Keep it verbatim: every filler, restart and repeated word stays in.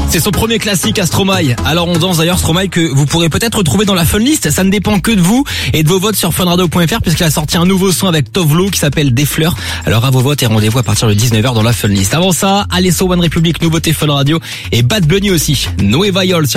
C'est son premier classique à Stromae. Alors on danse d'ailleurs Stromae que vous pourrez peut-être retrouver dans la Fun List. Ça ne dépend que de vous et de vos votes sur funradio point f r puisqu'il a sorti un nouveau son avec Tovlo qui s'appelle Des Fleurs. Alors à vos votes et rendez-vous à partir de dix-neuf heures dans la Fun List. Avant ça, Alesso, One Republic, nouveauté Fun Radio et Bad Bunny aussi. Nueva York sur